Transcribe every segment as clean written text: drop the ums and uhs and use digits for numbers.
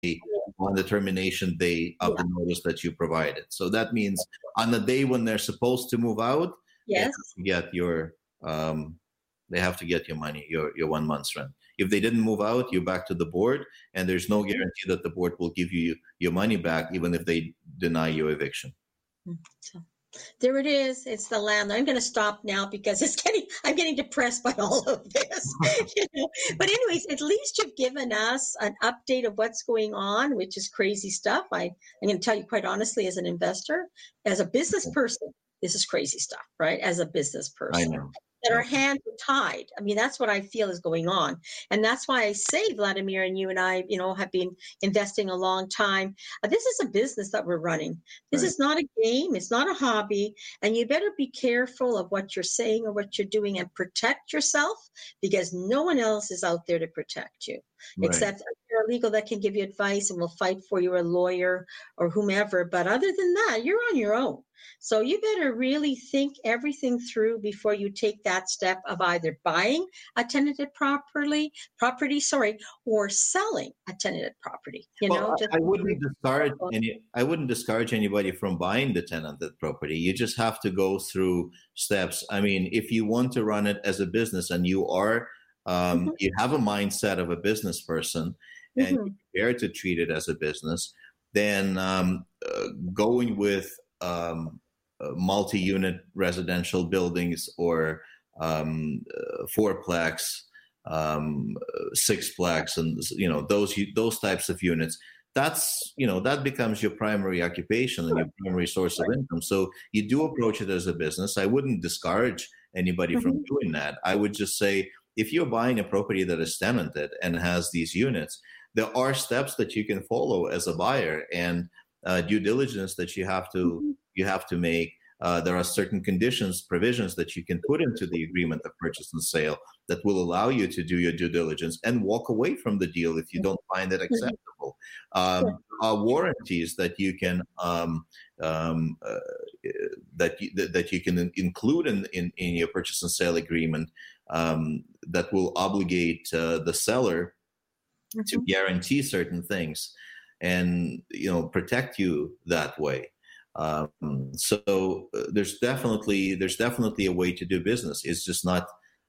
on the termination day of the notice that you provided. So that means on the day when they're supposed to move out, Yes. they have to get your money, your 1 month's rent. If they didn't move out, you're back to the board, and there's no guarantee that the board will give you your money back, even if they deny your eviction. So there it is. It's the landlord. I'm going to stop now because I'm getting depressed by all of this. But anyways, at least you've given us an update of what's going on, which is crazy stuff. I'm going to tell you quite honestly, as an investor, as a business person, this is crazy stuff, right? As a business person. I know. That our hands are tied. I mean, that's what I feel is going on. And that's why I say, Vladimir, and you and I, have been investing a long time. This is a business that we're running. This is not a game. It's not a hobby. And you better be careful of what you're saying or what you're doing and protect yourself, because no one else is out there to protect you. Except a paralegal that can give you advice and will fight for you, a lawyer or whomever. But other than that, you're on your own. So you better really think everything through before you take that step of either buying a tenanted property, or selling a tenanted property. I wouldn't discourage anybody from buying the tenanted property. You just have to go through steps. I mean, if you want to run it as a business and you are you have a mindset of a business person and you're prepared to treat it as a business, then going with multi-unit residential buildings or fourplex, sixplex, and those types of units, that becomes your primary occupation and your primary source of income. So you do approach it as a business. I wouldn't discourage anybody from doing that. I would just say, if you're buying a property that is tenanted and has these units, there are steps that you can follow as a buyer and due diligence that you have to make. There are certain provisions that you can put into the agreement of purchase and sale that will allow you to do your due diligence and walk away from the deal if you don't find it acceptable. Warranties that you can that you can include in your purchase and sale agreement that will obligate the seller to guarantee certain things and protect you that way. So there's definitely a way to do business. It's just not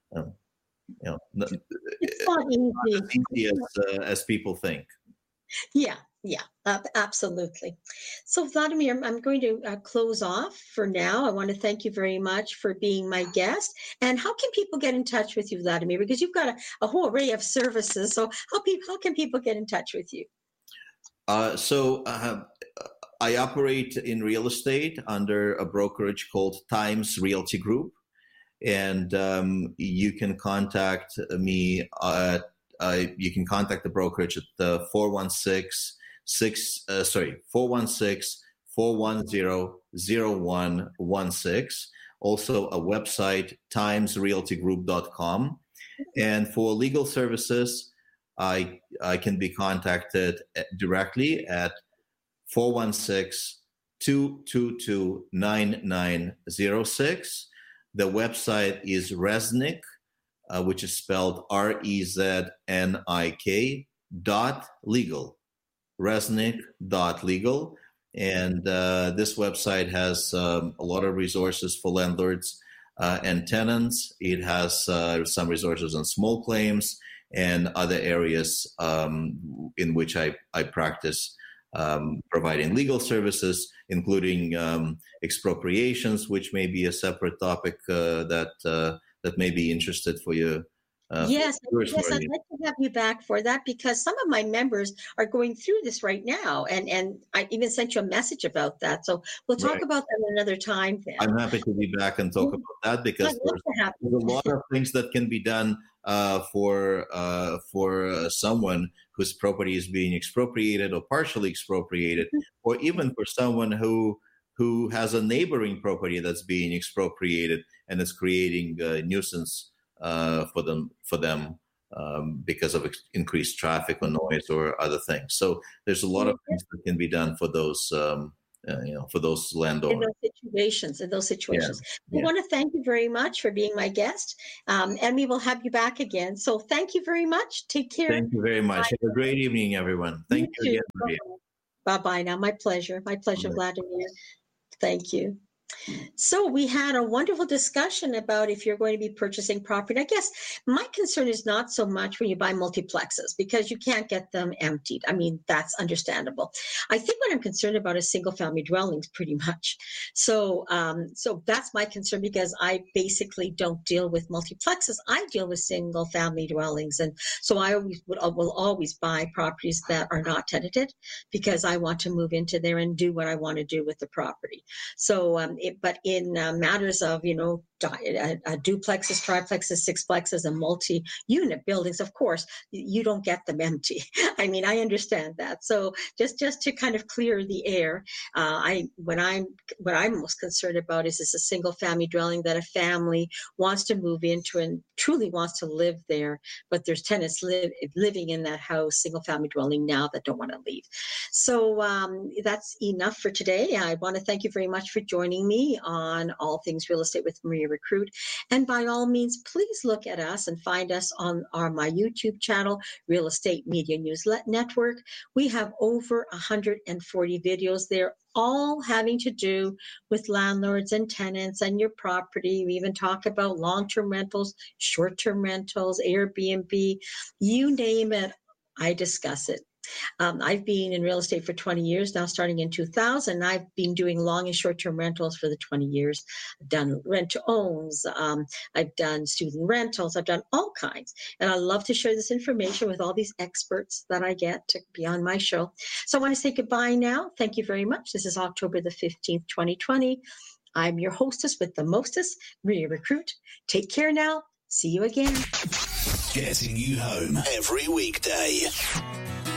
it's not easy as people think. Yeah, absolutely. So Vladimir, I'm going to close off for now. I want to thank you very much for being my guest. And how can people get in touch with you, Vladimir? Because you've got a whole array of services. So how can people get in touch with you? I operate in real estate under a brokerage called Times Realty Group, and you can contact me. You can contact the brokerage at 416-410-0116. Also, a website, timesrealtygroup.com. And for legal services, I can be contacted directly at 416-222-9906. The website is Reznik, which is spelled REZNIK .legal. Reznik.legal. And this website has a lot of resources for landlords and tenants. It has some resources on small claims and other areas in which I practice providing legal services, including expropriations, which may be a separate topic that may be interested for you. Yes, I'd like to have you back for that, because some of my members are going through this right now, and I even sent you a message about that. So we'll talk about that another time then. I'm happy to be back and talk about that, because there's a lot of things that can be done for someone whose property is being expropriated or partially expropriated, or even for someone who has a neighboring property that's being expropriated and is creating a nuisance for them because of increased traffic or noise or other things. So there's a lot of things that can be done for those for those landowners. In those situations. I want to thank you very much for being my guest, and we will have you back again. So thank you very much. Take care. Thank you very much. Have a great evening, everyone. Thank you again, Maria. Bye-bye now. My pleasure. My pleasure, Vladimir. Thank you. So we had a wonderful discussion about if you're going to be purchasing property. I guess my concern is not so much when you buy multiplexes, because you can't get them emptied. I mean, that's understandable. I think what I'm concerned about is single family dwellings pretty much. So that's my concern, because I basically don't deal with multiplexes. I deal with single family dwellings. And so I will always buy properties that are not tenanted, because I want to move into there and do what I want to do with the property. So but in matters of, duplexes, triplexes, sixplexes, and multi-unit buildings, of course, you don't get them empty. I mean, I understand that. So just to kind of clear the air, what I'm most concerned about is a single family dwelling that a family wants to move into and truly wants to live there, but there's tenants living in that house, single family dwelling now, that don't want to leave. So that's enough for today. I want to thank you very much for joining me on All Things Real Estate with Maria Recruit. And by all means, please look at us and find us on my YouTube channel, Real Estate Media News Network. We have over 140 videos there, all having to do with landlords and tenants and your property. We even talk about long-term rentals, short-term rentals, Airbnb, you name it, I discuss it. I've been in real estate for 20 years now, starting in 2000. I've been doing long and short-term rentals for the 20 years. I've done rent-to-owns. I've done student rentals. I've done all kinds. And I love to share this information with all these experts that I get to be on my show. So I want to say goodbye now. Thank you very much. This is October the 15th, 2020. I'm your hostess with the mostest, Maria Recruit. Take care now. See you again. Getting you home every weekday.